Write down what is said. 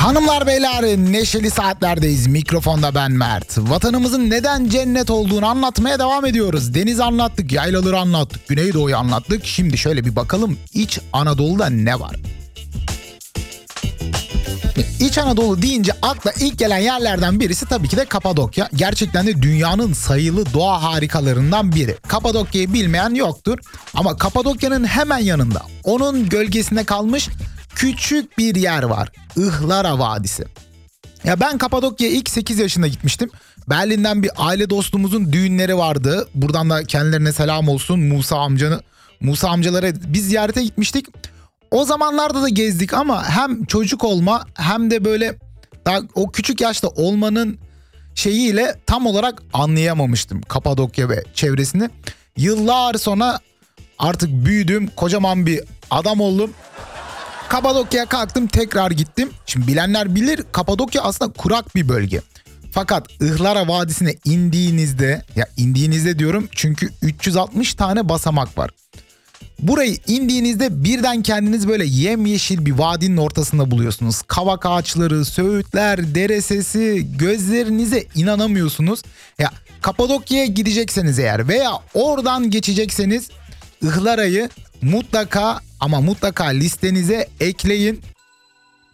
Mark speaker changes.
Speaker 1: Hanımlar beyler, neşeli saatlerdeyiz. Mikrofonda ben Mert. Vatanımızın neden cennet olduğunu anlatmaya devam ediyoruz. Deniz anlattık, yaylaları anlattık, Güneydoğu'yu anlattık. Şimdi şöyle bir bakalım İç Anadolu'da ne var? İç Anadolu deyince akla ilk gelen yerlerden birisi tabii ki de Kapadokya. Gerçekten de dünyanın sayılı doğa harikalarından biri. Kapadokya'yı bilmeyen yoktur. Ama Kapadokya'nın hemen yanında, onun gölgesinde kalmış küçük bir yer var. Ihlara Vadisi. Ya ben Kapadokya'ya ilk 8 yaşında gitmiştim. Berlin'den bir aile dostumuzun düğünleri vardı. Buradan da kendilerine selam olsun. Musa amcalara biz ziyarete gitmiştik. O zamanlarda da gezdik ama hem çocuk olma hem de böyle daha o küçük yaşta olmanın şeyiyle tam olarak anlayamamıştım Kapadokya ve çevresini. Yıllar sonra artık büyüdüm, kocaman bir adam oldum. Kapadokya'ya kalktım, tekrar gittim. Şimdi bilenler bilir, Kapadokya aslında kurak bir bölge. Fakat Ihlara Vadisi'ne indiğinizde diyorum çünkü 360 tane basamak var. Burayı indiğinizde birden kendiniz böyle yemyeşil bir vadinin ortasında buluyorsunuz. Kavak ağaçları, söğütler, dere sesi, gözlerinize inanamıyorsunuz. Ya Kapadokya'ya gidecekseniz eğer veya oradan geçecekseniz Ihlara'yı mutlaka listenize ekleyin.